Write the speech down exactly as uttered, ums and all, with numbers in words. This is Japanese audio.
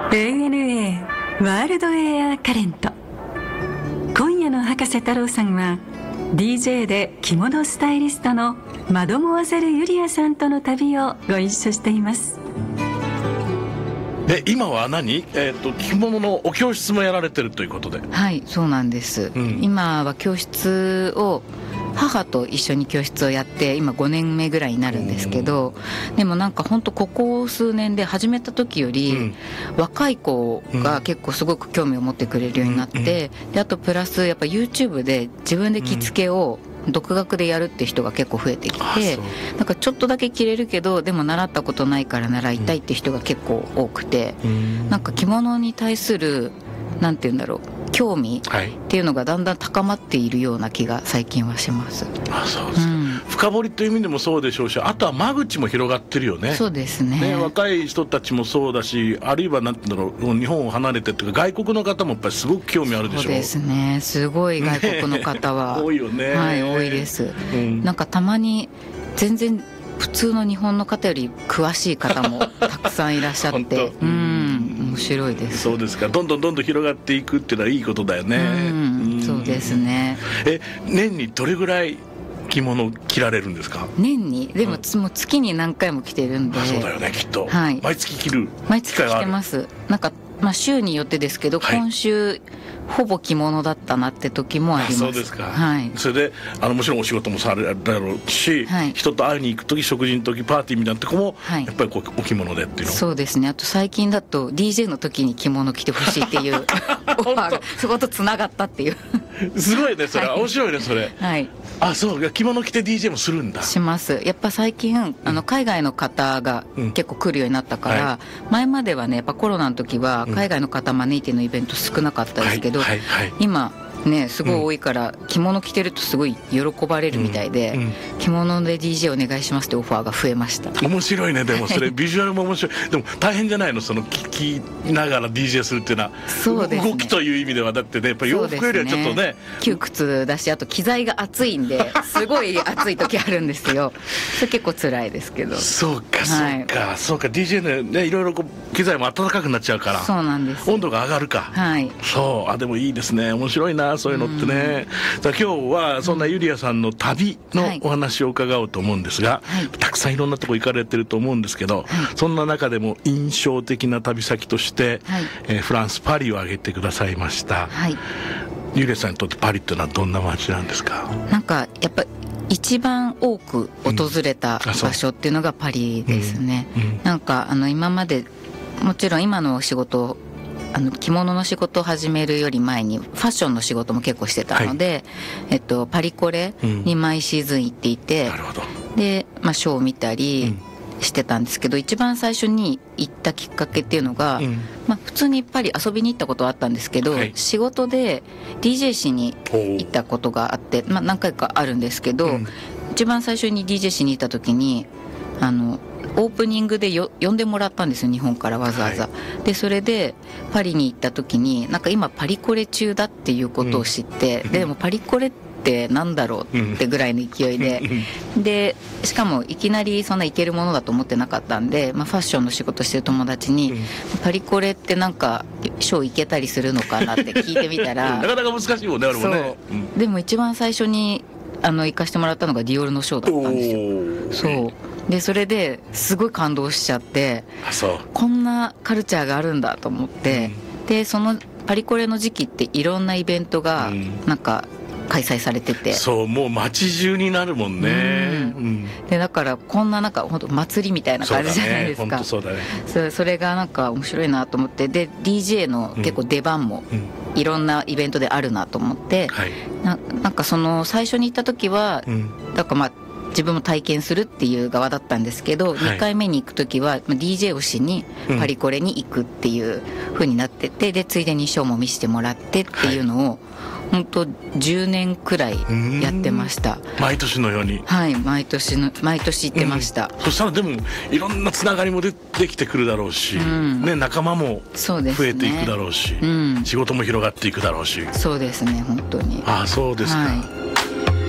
エーエヌエー ワールドエアカレント。今夜の博士太郎さんは ディージェー で着物スタイリストのマドモアゼルユリアさんとの旅をご一緒しています。 え今は何、えー、と着物のお教室もやられてるということで。 はい、そうなんです、うん、今は教室を母と一緒に教室をやって今ごねんめぐらいになるんですけど、でもなんか本当ここ数年で始めた時より、うん、若い子が結構すごく興味を持ってくれるようになって、うん、であとプラスやっぱ YouTube で自分で着付けを独学でやるって人が結構増えてきて、なんかちょっとだけ着れるけどでも習ったことないから習いたいって人が結構多くて、うん、なんか着物に対するなんて言うんだろう興味っていうのがだんだん高まっているような気が最近はします。 あ、そうですか、うん、深掘りという意味でもそうでしょうし、あとは間口も広がってるよね。 そうです ね, ね若い人たちもそうだし、あるいはなんていうんだろう、日本を離れてっていうか外国の方もやっぱりすごく興味あるでしょう。 そうですね、すごい外国の方は、 ね、多いよね。 はい、多いです、うん、なんかたまに全然普通の日本の方より詳しい方もたくさんいらっしゃってうん面白いです。 そうですか。どんどんどんどん広がっていくっていうのはいいことだよね。 うんうんそうですね。 え年にどれぐらい着物着られるんですか？ 年にでも、うん、もう月に何回も着てるんで。 そうだよねきっと、 はい、 毎月着る毎月着てます。なんかまあ週によってですけど、はい、今週ほぼ着物だったなって時もあります。 そうですか、 はい、 それであのもちろんお仕事もされるだろうし、はい、人と会いに行く時食事の時パーティーみたいなとこも、はい、やっぱりこうお着物でっていうの。 そうですね。あと最近だと ディージェー の時に着物着てほしいっていうオファーがそことつながったっていうすごいねそれ、はい、面白いねそれ、 はい、 あそう着物着て ディージェー もするんだ。 します。やっぱ最近あの海外の方が結構来るようになったから、うんはい、前まではねやっぱコロナの時は海外の方招いてのイベント少なかったですけど、うんはいはいはい、今ねすごい多いから着物着てるとすごい喜ばれるみたいで、うんうん、着物で ディージェー お願いしますってオファーが増えました。 面白いね。でもそれビジュアルも面白いでも大変じゃないのその聞きながら ディージェー するっていうのは。 そうですね、 動きという意味ではだってねやっぱり洋服よりはちょっとね窮屈だし、あと機材が熱いんですごい暑い時あるんですよそれ結構辛いですけど。 そうかそうか、はい、そうか ディージェー ねいろいろこう機材も暖かくなっちゃうから。 そうなんです。 温度が上がるか。 はい。 そうあでもいいですね。面白いなそういうのってね。さあ今日はそんなユリアさんの旅のお話を伺おうと思うんですが、はい、たくさんいろんなとこ行かれてると思うんですけど、はい、そんな中でも印象的な旅先として、はいえー、フランスパリを挙げてくださいました、はい、ユリアさんにとってパリってのはどんな街なんですか？ なんかやっぱ一番多く訪れた場所っていうのがパリですね、うんうん、なんかあの今までもちろん今の仕事あの着物の仕事を始めるより前にファッションの仕事も結構してたので、はいえっと、パリコレに毎シーズン行っていて、うん、なるほど。で、まあ、ショーを見たりしてたんですけど、うん、一番最初に行ったきっかけっていうのが、うんまあ、普通にパリ遊びに行ったことはあったんですけど、はい、仕事で ディージェー しに行ったことがあって、まあ、何回かあるんですけど、うん、一番最初に ディージェー しに行った時にあのオープニングでよ呼んでもらったんですよ日本からわざわざ、はい、でそれでパリに行った時になんか今パリコレ中だっていうことを知って、うん、でもパリコレってなんだろうってぐらいの勢いで、うん、でしかもいきなりそんな行けるものだと思ってなかったんで、まあ、ファッションの仕事してる友達に、うん、パリコレってなんかショー行けたりするのかなって聞いてみたらなかなか難しいもんねあれもね。そう、 うん、でも一番最初にあの行かしてもらったのがディオールのショーだったんですよ。そうでそれですごい感動しちゃって、あそうこんなカルチャーがあるんだと思って、うん、でそのパリコレの時期っていろんなイベントがなんか開催されてて、うん、 そうもう街中になるもんね、うんうん、でだからこんななんか本当祭りみたいな感じじゃないですか。 そうだね、本当そうだね。 そ, それがなんか面白いなと思って、で ディージェー の結構出番もいろんなイベントであるなと思って、うんはい、な, なんかその最初に行った時は、うん、だからまあ自分も体験するっていう側だったんですけど、はい、にかいめに行く時は ディージェー をしにパリコレに行くっていう風になってて、うん、でついでにショーも見せてもらってっていうのを、はい、本当じゅうねんくらいやってました。 毎年のように。 はい毎年の毎年行ってました、 うん、そしたらでもいろんなつながりも出てきてくるだろうし、うんね、仲間も増えていくだろうし、 うん、 仕事も広がっていくだろうし。 そうですね本当に。 ああそうですか、はい